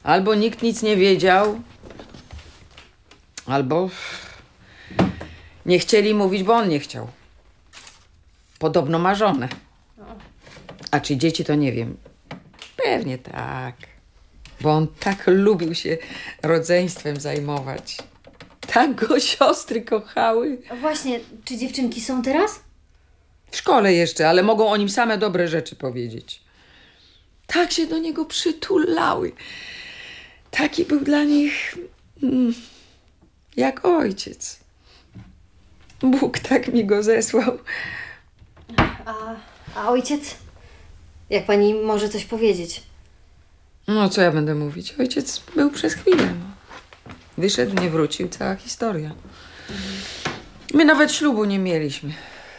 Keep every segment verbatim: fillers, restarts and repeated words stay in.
Albo nikt nic nie wiedział, albo nie chcieli mówić, bo on nie chciał. Podobno ma żonę. A czy dzieci, to nie wiem. Pewnie tak. Bo on tak lubił się rodzeństwem zajmować. Tak go siostry kochały. A właśnie, czy dziewczynki są teraz? W szkole jeszcze, ale mogą o nim same dobre rzeczy powiedzieć. Tak się do niego przytulały. Taki był dla nich mm, jak ojciec. Bóg tak mi go zesłał. A, a ojciec? Jak pani może coś powiedzieć? No, co ja będę mówić? Ojciec był przez chwilę. No. Wyszedł, nie wrócił, cała historia. My nawet ślubu nie mieliśmy.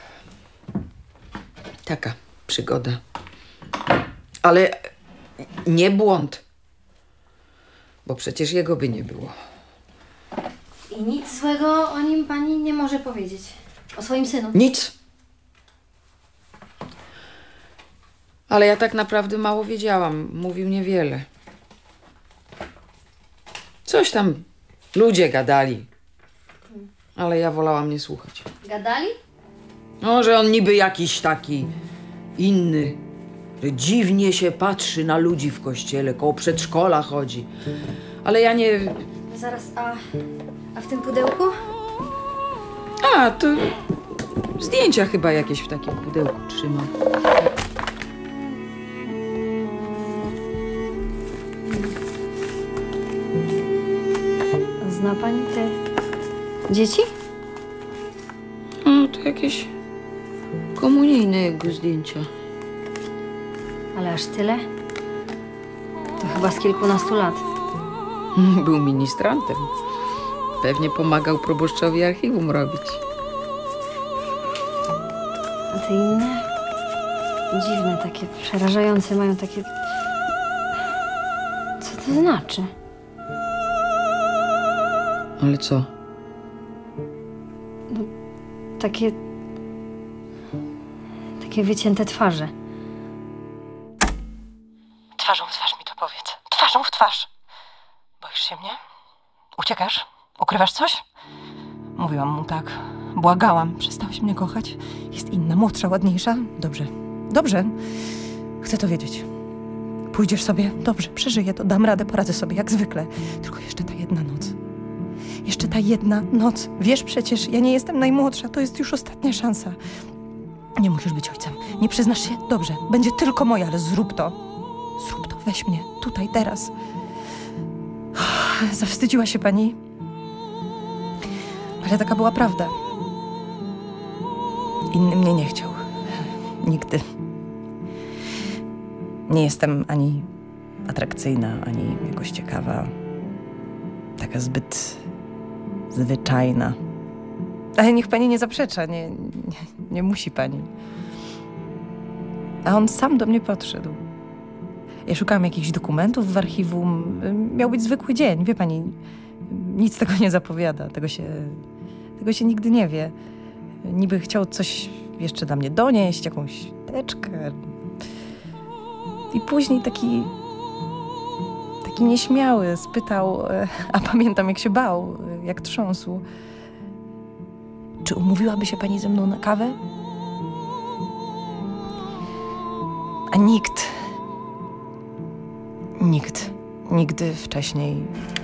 Taka przygoda. Ale nie błąd. Bo przecież jego by nie było. I nic złego o nim pani nie może powiedzieć? O swoim synu? Nic. Ale ja tak naprawdę mało wiedziałam. Mówił niewiele. Coś tam ludzie gadali. Ale ja wolałam nie słuchać. Gadali? No, że on niby jakiś taki inny. Że dziwnie się patrzy na ludzi w kościele, koło przedszkola chodzi. Ale ja nie... Zaraz, a, a w tym pudełku? A, to zdjęcia chyba jakieś w takim pudełku trzyma. Zna pani te dzieci? No, to jakieś komunijne jego zdjęcia. Ale aż tyle? To chyba z kilkunastu lat. Był ministrantem. Pewnie pomagał proboszczowi archiwum robić. A te inne? Dziwne, takie przerażające, mają takie... Co to znaczy? Ale co? Takie... Takie wycięte twarze. Twarzą w twarz mi to powiedz. Twarzą w twarz. Boisz się mnie? Uciekasz? Ukrywasz coś? Mówiłam mu tak. Błagałam. Przestałeś mnie kochać? Jest inna, młodsza, ładniejsza? Dobrze. Dobrze. Chcę to wiedzieć. Pójdziesz sobie? Dobrze, przeżyję to. Dam radę, poradzę sobie, jak zwykle. Tylko jeszcze ta jedna noc. Jeszcze ta jedna noc. Wiesz przecież, ja nie jestem najmłodsza. To jest już ostatnia szansa. Nie musisz być ojcem. Nie przyznasz się? Dobrze. Będzie tylko moja, ale zrób to. Zrób to. Weź mnie. Tutaj, teraz. Zawstydziła się pani? Ale taka była prawda. Inny mnie nie chciał. Nigdy. Nie jestem ani atrakcyjna, ani jakoś ciekawa. Taka zbyt zwyczajna. Ale niech pani nie zaprzecza. Nie, nie, nie musi pani. A on sam do mnie podszedł. Ja szukałam jakichś dokumentów w archiwum. Miał być zwykły dzień, wie pani. Nic tego nie zapowiada. Tego się, tego się nigdy nie wie. Niby chciał coś jeszcze dla mnie donieść, jakąś teczkę. I później taki... Taki nieśmiały spytał, a pamiętam jak się bał, jak trząsł. Czy umówiłaby się pani ze mną na kawę? A nikt... Nikt, nigdy wcześniej.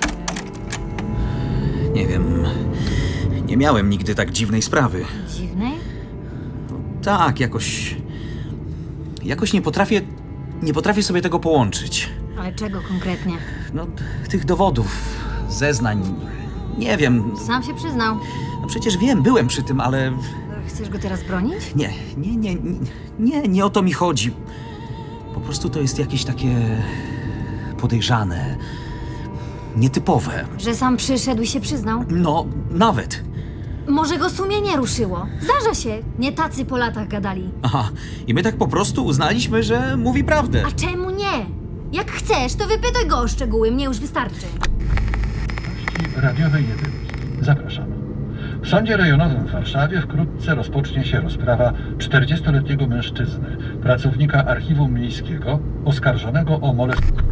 Nie wiem. Nie miałem nigdy tak dziwnej sprawy. Dziwnej? Tak, jakoś... Jakoś nie potrafię... Nie potrafię sobie tego połączyć. Ale czego konkretnie? No, tych dowodów, zeznań... Nie wiem. Sam się przyznał. No przecież wiem, byłem przy tym, ale... Chcesz go teraz bronić? Nie, nie, nie, nie, nie, nie o to mi chodzi. Po prostu to jest jakieś takie... podejrzane, nietypowe. Że sam przyszedł i się przyznał? No, nawet. Może go sumienie ruszyło. Zdarza się. Nie tacy po latach gadali. Aha, i my tak po prostu uznaliśmy, że mówi prawdę. A czemu nie? Jak chcesz, to wypytaj go o szczegóły. Mnie już wystarczy. Radiowej jedynki. Zapraszam. W Sądzie Rejonowym w Warszawie wkrótce rozpocznie się rozprawa czterdziestoletniego mężczyzny, pracownika Archiwum Miejskiego, oskarżonego o molestowanie.